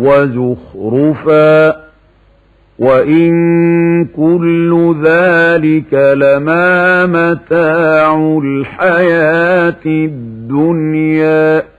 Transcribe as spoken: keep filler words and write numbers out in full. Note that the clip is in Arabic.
وزخرفا وإن كل ذلك لما متاع الحياة الدنيا